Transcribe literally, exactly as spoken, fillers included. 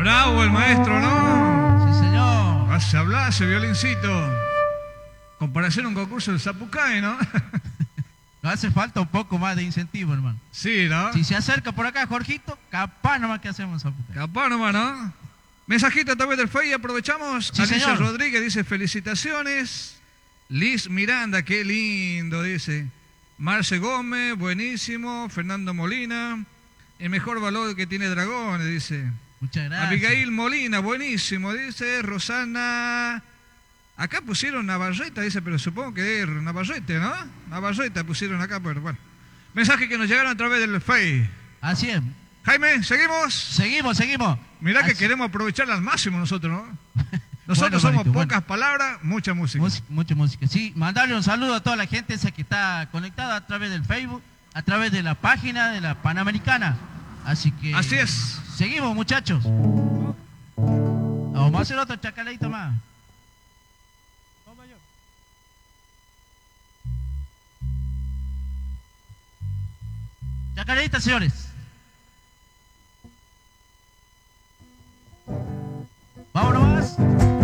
Bravo el maestro, ¿no? Sí, señor. Hace hablar ese violincito. Comparación a un concurso de Zapucay, ¿no? Nos hace falta un poco más de incentivo, hermano. Sí, ¿no? Si se acerca por acá, Jorgito, capaz nomás que hacemos. Zapucay. Capaz nomás, ¿no? Mensajito también del F E I, aprovechamos. Sí, Alicia señor. Rodríguez dice felicitaciones. Liz Miranda, qué lindo, dice. Marce Gómez, buenísimo. Fernando Molina, el mejor valor que tiene Dragones, dice. Muchas gracias. Abigail Molina, buenísimo, dice. Rosana, acá pusieron Navarrete, dice, pero supongo que es Navarrete, ¿no? Navarrete pusieron acá, pero bueno. Mensaje que nos llegaron a través del F E I. Así es. Jaime, ¿seguimos? Seguimos, seguimos. Mirá que Así... queremos aprovechar al máximo nosotros, ¿no? Nosotros bueno, somos Marito, pocas bueno. palabras, mucha música. Música, mucha música. Sí, mandarle un saludo a toda la gente esa que está conectada a través del Facebook, a través de la página de la Panamericana. Así que... Así es. Seguimos, muchachos. Vamos a hacer otro chacaladito más. Chacaladita, señores. Vámonos más.